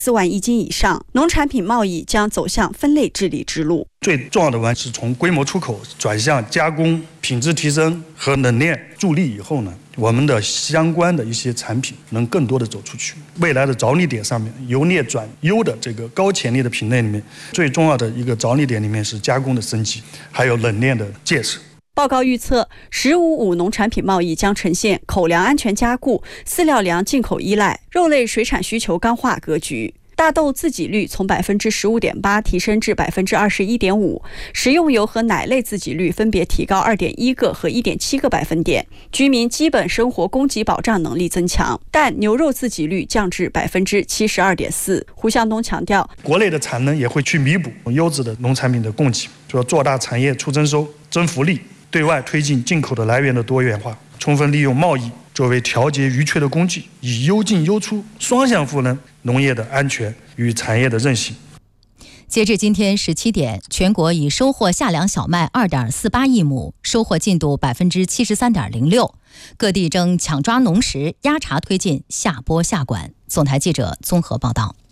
4万亿斤以上，农产品贸易将走向分类治理之路。 最重要的是从规模出口转向加工、品质提升和冷链助力以后呢，我们的相关的一些产品能更多的走出去。未来的着力点上面，由劣转优的这个高潜力的品类里面，最重要的一个着力点里面是加工的升级，还有冷链的建设。 报告预测，“15-5”农产品贸易将呈现口粮安全加固、饲料粮进口依赖、肉类水产需求刚化格局。大豆自给率从 15.8% 提升至 21.5%， 食用油和奶类自给率分别提高 2.1个和 1.7个百分点，居民基本生活供给保障能力增强。但牛肉自给率降至 72.4%。胡向东强调， 国内的产能也会去弥补优质的农产品的供给，主要做大产业促增收、增福利，对外推进进口的来源的多元化，充分利用贸易作为调节余缺的工具，以优进优出双向赋能农业的安全与产业的韧性。 截至今天17点，全国已收获夏粮小麦 2.48 亿亩，收获进度 73.06%。各地正抢抓农时，压茬推进下播下管。总台记者综合报道。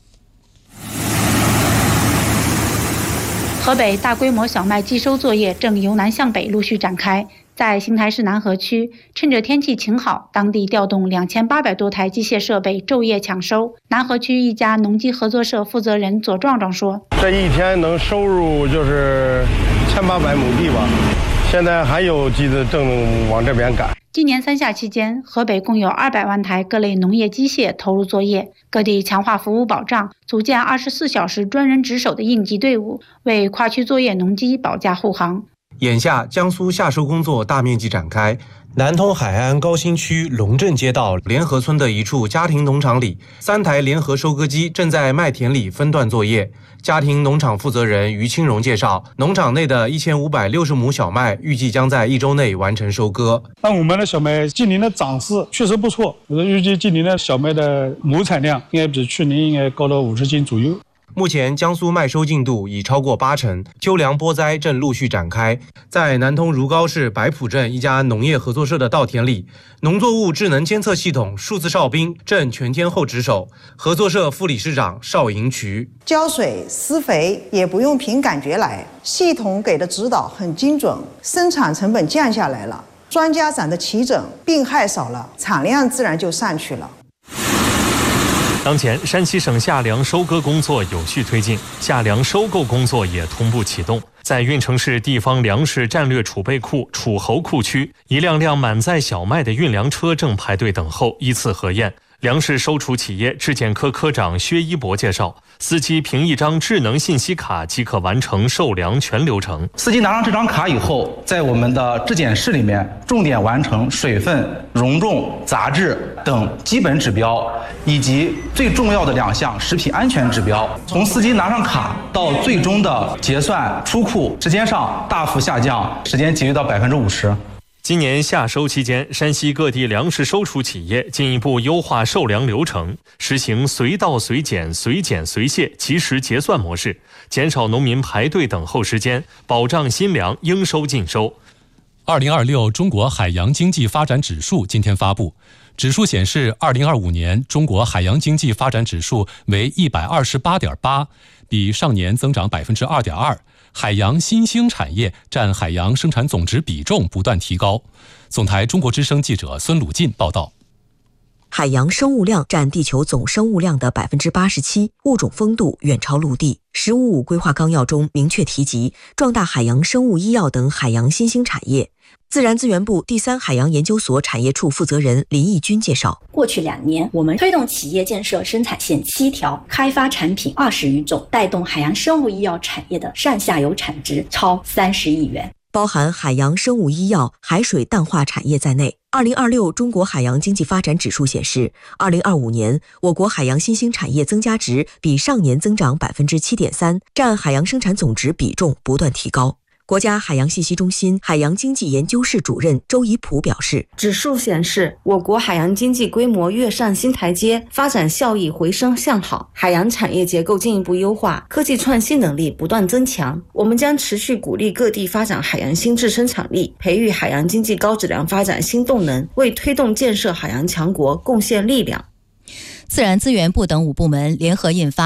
河北大规模小麦寄收作业正由南向北陆续展开。在邢台市南河区，趁着天气晴好，当地调动2800多台机械设备昼夜抢收。南河区一家农机合作社负责人左壮壮说：“ 这一天能收入就是1800亩地吧，现在还有机子正往这边赶。” 今年3夏期间，河北共有200万台各类农业机械投入作业，各地强化服务保障，组建24小时专人值守的应急队伍，为跨区作业农机保驾护航。 眼下，江苏夏收工作大面积展开。南通海岸高新区龙镇街道联合村的一处家庭农场里，3台联合收割机正在麦田里分段作业。家庭农场负责人于清荣介绍，农场内的1560亩小麦预计将在1周内完成收割。 那我们的小麦今年的长势确实不错，预计今年的小麦的亩产量应该比去年应该高到50斤左右。 目前江苏麦收进度已超过80%，秋粮播栽正陆续展开。在南通如皋市白浦镇一家农业合作社的稻田里，农作物智能监测系统数字哨兵正全天候值守。合作社副理事长邵银渠： 浇水施肥也不用凭感觉来，系统给的指导很精准，生产成本降下来了，专家长得齐整，病害少了，产量自然就上去了。 当前，山西省夏粮收割工作有序推进，夏粮收购工作也同步启动。在运城市地方粮食战略储备库楚侯库区，一辆辆满载小麦的运粮车正排队等候依次核验。粮食收储企业质检科科长薛一博介绍，司机凭一张智能信息卡即可完成售粮全流程。 司机拿上这张卡以后，在我们的质检室里面重点完成水分、容重、杂质等基本指标，以及最重要的2项食品安全指标。从司机拿上卡到最终的结算出库时间上大幅下降，时间节约到50%。 今年夏收期间，山西各地粮食收储企业进一步优化售粮流程，实行随到随检、随检随卸、及时结算模式，减少农民排队等候时间，保障新粮应收尽收。 2026中国海洋经济发展指数今天发布，指数显示，2025年中国海洋经济发展指数为128.8，比上年增长 2.2%。海洋新兴产业占海洋生产总值比重不断提高。总台中国之声记者孙鲁进报道。 海洋生物量占地球总生物量的 87%， 物种丰度远超陆地。15-5规划纲要中明确提及壮大海洋生物医药等海洋新兴产业。自然资源部第3海洋研究所产业处负责人林义军介绍， 过去2年，我们推动企业建设生产线7条，开发产品20余种，带动海洋生物医药产业的上下游产值超30亿元。 包含海洋生物医药、海水淡化产业在内。2026中国海洋经济发展指数显示，2025年我国海洋新兴产业增加值比上年增长 7.3%， 占海洋生产总值比重不断提高。国家海洋信息中心海洋经济研究室主任周怡普表示， 指数显示我国海洋经济规模跃上新台阶，发展效益回升向好，海洋产业结构进一步优化，科技创新能力不断增强。我们将持续鼓励各地发展海洋新质生产力，培育海洋经济高质量发展新动能，为推动建设海洋强国贡献力量。 自然资源部等5部门联合印发